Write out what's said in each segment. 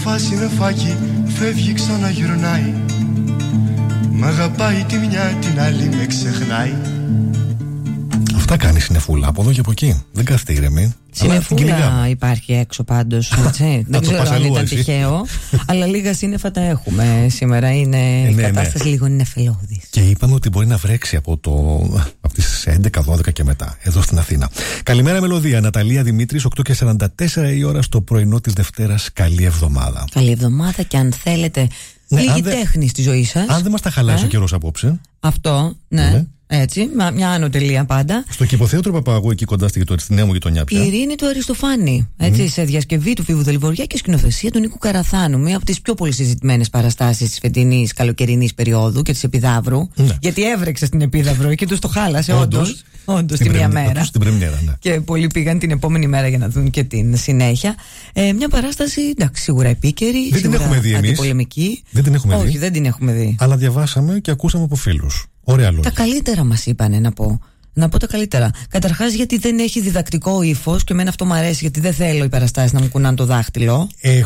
Συννεφάκι φεύγει ξαναγυρνάει. Μ' αγαπάει τη μια, την άλλη με ξεχνάει. Αυτά κάνει συννεφούλα από εδώ και από εκεί. Δεν κάθεται ηρεμή. Συννεφούλα υπάρχει έξω πάντως. Δεν ξέρω αν ήταν τυχαίο. Αλλά λίγα σύννεφα τα έχουμε σήμερα. Είναι η κατάσταση λίγο νεφελώδης. Και είπαμε ότι μπορεί να βρέξει από τις 11-12 και μετά εδώ στην Αθήνα. Καλημέρα Μελωδία. Ναταλία Δημήτρης, 8:44 η ώρα στο πρωινό της Δευτέρας. Καλή εβδομάδα. Καλή εβδομάδα και αν θέλετε λίγη τέχνη στη ζωή σας. Αν δεν μας τα χαλάσει ο καιρός απόψε. Αυτό, ναι. Έτσι, μια άνω τελεία πάντα. Στο Κηποθέατρο Παπαγού, εκεί κοντά στη νέα μου γειτονιά πια. Η Ειρήνη του Αριστοφάνη. Έτσι, σε διασκευή του Φίβου Δελβοριά και σκηνοθεσία του Νίκου Καραθάνου. Μία από τις πιο πολύ συζητημένες παραστάσεις της φετινής καλοκαιρινής περίοδου και της Επιδαύρου. Ναι. Γιατί έβρεξε στην Επίδαυρο και τους το χάλασε, όντως τη μία μέρα. Στην πρεμιέρα, ναι. Και πολλοί πήγαν την επόμενη μέρα για να δουν και την συνέχεια. Μια παράσταση, εντάξει, σίγουρα επίκαιρη. Δεν την έχουμε δει εμείς. Αντιπολεμική. Δεν την έχουμε δει. Όχι, δεν την έχουμε δει. Αλλά διαβάσαμε και ακούσαμε από φίλους. Ωραία λόγια. Τα καλύτερα μας είπανε να πω τα καλύτερα. Καταρχάς γιατί δεν έχει διδακτικό ύφος και εμένα αυτό μου αρέσει, γιατί δεν θέλω οι παραστάσεις να μου κουνάνε το δάχτυλο.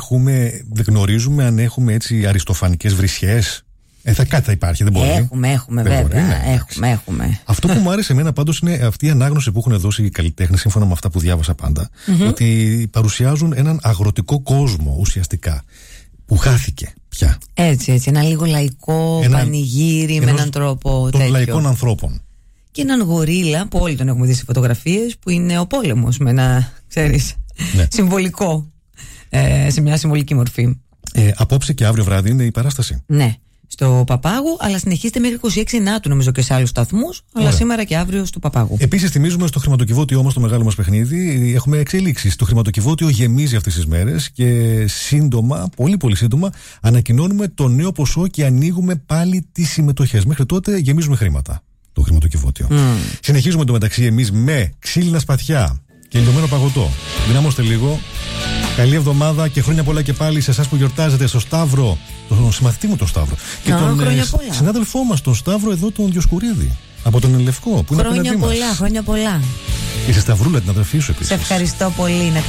Δεν γνωρίζουμε αν έχουμε έτσι αριστοφανικές βρισιές. Κάτι θα υπάρχει, δεν μπορεί. Έχουμε βέβαια. Έχουμε. Αυτό που μου άρεσε εμένα πάντως είναι αυτή η ανάγνωση που έχουν δώσει οι καλλιτέχνες, σύμφωνα με αυτά που διάβασα πάντα. Ότι παρουσιάζουν έναν αγροτικό κόσμο ουσιαστικά. Που χάθηκε πια. Έτσι, ένα λίγο λαϊκό πανηγύρι με έναν τρόπο των λαϊκών ανθρώπων. Και έναν γορίλα που όλοι τον έχουμε δει σε φωτογραφίες, που είναι ο πόλεμος με ένα, ξέρεις, συμβολικό, σε μια συμβολική μορφή. Απόψε και αύριο βράδυ είναι η παράσταση. Ναι. Στο Παπάγου, αλλά συνεχίζεται μέχρι 26 Νάτου, νομίζω, και σε άλλους σταθμούς. Αλλά σήμερα και αύριο στο Παπάγου. Επίσης, θυμίζουμε στο χρηματοκιβώτιό μας, το μεγάλο μας παιχνίδι, έχουμε εξελίξεις. Το χρηματοκιβώτιο γεμίζει αυτές τις μέρες και σύντομα, πολύ πολύ σύντομα, ανακοινώνουμε το νέο ποσό και ανοίγουμε πάλι τις συμμετοχές. Μέχρι τότε γεμίζουμε χρήματα το χρηματοκιβώτιο. Συνεχίζουμε εντωμεταξύ εμείς με ξύλινα σπαθιά και λιωμένο παγωτό. Δυνάμωστε λίγο. Καλή εβδομάδα και χρόνια πολλά και πάλι σε εσάς που γιορτάζετε, στο Σταύρο, τον συμμαθητή μου τον Σταύρο. Και τον συνάδελφό μας, τον Σταύρο εδώ, τον Διοσκουρίδη, από τον Ελευκό, που είναι απέναντί μας. Χρόνια πολλά. Και σε Σταυρούλα, την αδερφή σου επίσης. Σε ευχαριστώ πολύ.